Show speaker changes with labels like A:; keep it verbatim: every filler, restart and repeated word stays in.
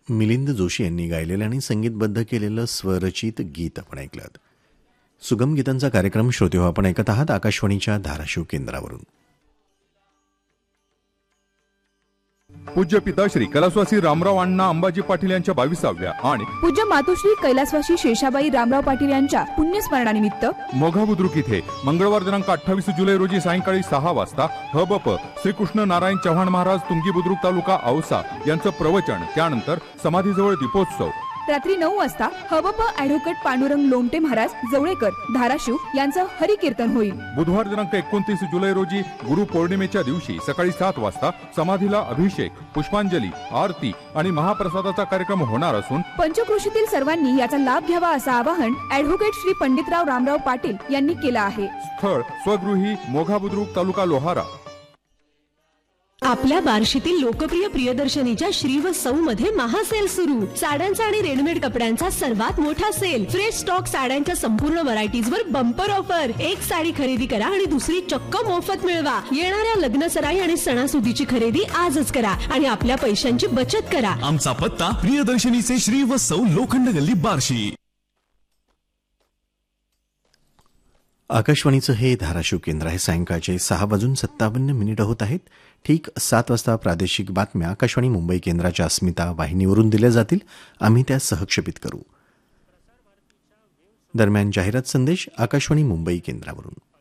A: मिलिंद जोशी यांनी गायलेलं आणि संगीतबद्ध केलेलं स्वरचित गीत आपण ऐकलं. सुगम गीतांचा कार्यक्रम श्रोते हो आपण ऐकत आहात आकाशवाणीच्या धाराशिव केंद्रावरून.
B: पूज्य पिताश्री कैलासवासी रामराव अण्णा अंबाजी पाटील यांच्या बावीसाव्या आणि
C: पूज्य मातोश्री कैलासवासी शेषाबाई रामराव पाटील यांच्या पुण्यस्मरणानिमित्त
B: मोघा बुद्रुक इथे मंगळवार दिनांक अठ्ठावीस जुलै रोजी सायंकाळी सहा वाजता हबप श्रीकृष्ण नारायण चव्हाण महाराज तुंगी बुद्रुक तालुका औसा यांचं प्रवचन, त्यानंतर समाधीजवळ दीपोत्सव.
C: रात्री नऊ वाजता हबप ॲडव्होकेट पांडुरंग लोमटे महाराज जवळेकर धाराशिव यांचं हरिकीर्तन होईल.
B: बुधवार दिनांक एकोणतीस जुलै रोजी गुरु पौर्णिमेच्या दिवशी सकाळी सात वाजता समाधीला अभिषेक, पुष्पांजली, आरती आणि महाप्रसादाचा कार्यक्रम होणार असून
C: पंचक्रोशीतील सर्वांनी याचा लाभ घ्यावा असं आवाहन ॲडव्होकेट श्री पंडितराव रामराव पाटील यांनी केलं आहे.
B: स्थळ स्वगृही मोघा बुद्रुक तालुका लोहारा.
D: आपल्या बार्शीतील लोकप्रिय प्रियदर्शनीच्या श्री व सौ मध्ये महासेल सुरू. साड्यांचा आणि रेडीमेड कपड्यांचा सर्वात मोठा सेल. फ्रेश स्टॉक साड्यांच्या संपूर्ण व्हरायटीज वर बंपर ऑफर. एक साडी खरेदी करा आणि दुसरी चक्क मोफत मिळवा. येणाऱ्या लग्न सराई आणि सणासुदीची खरेदी आजच करा आणि आपल्या पैशांची बचत करा.
E: आमचा पत्ता प्रियदर्शनीचे श्री व सौ लोखंड गल्ली बार्शी.
A: आकाशवाणीचं हे धाराशिव केंद्र आहे. सायंकाळचे सहा वाजून सत्तावन्न मिनिटं होत आहेत. ठीक सात वाजता प्रादेशिक बातम्या आकाशवाणी मुंबई केंद्राच्या अस्मिता वाहिनीवरून दिल्या जातील. आम्ही त्या सहक्षेपित करू. दरम्यान जाहिरात संदेश आकाशवाणी मुंबई केंद्रावरून.